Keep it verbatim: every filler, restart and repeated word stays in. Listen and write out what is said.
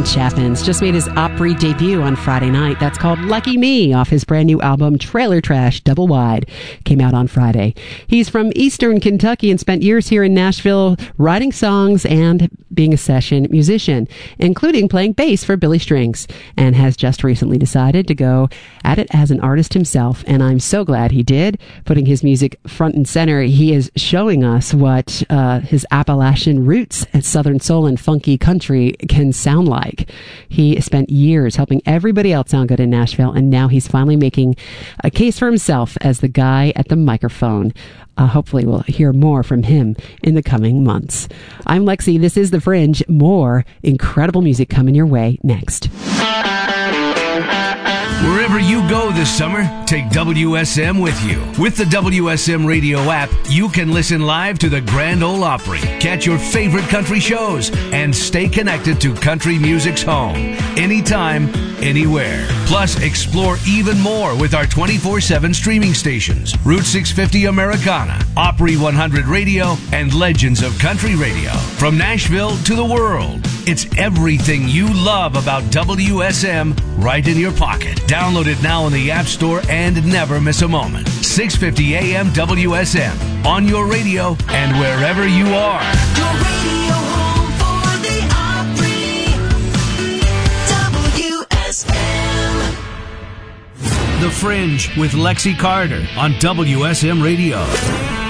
Chappins just made his Opry debut on Friday night. That's called Lucky Me off his brand new album Trailer Trash Double Wide. Came out on Friday. He's from Eastern Kentucky and spent years here in Nashville writing songs and being a session musician, including playing bass for Billy Strings, and has just recently decided to go at it as an artist himself. And I'm so glad he did, putting his music front and center. He is showing us what uh, his Appalachian roots and Southern soul and funky country can sound like. He spent years helping everybody else sound good in Nashville, and now he's finally making a case for himself as the guy at the microphone. Uh, hopefully we'll hear more from him in the coming months. I'm Lexi. This is The Fringe. More incredible music coming your way next. Wherever you go this summer, take W S M with you. With the W S M radio app, you can listen live to the Grand Ole Opry, catch your favorite country shows, and stay connected to country music's home. Anytime, anywhere. Plus, explore even more with our twenty-four seven streaming stations, Route six fifty Americana, Opry one hundred Radio, and Legends of Country Radio. From Nashville to the world, it's everything you love about W S M right in your pocket. Download it now in the App Store and never miss a moment. six fifty A M W S M, on your radio and wherever you are. Your radio home for the Opry, W S M. The Fringe with Lexi Carter on W S M Radio.